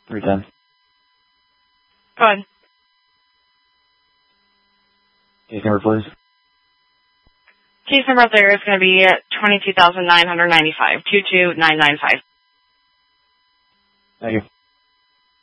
310. Go ahead. Case number, please. Case number up there is going to be 22,995, 22995. Thank you.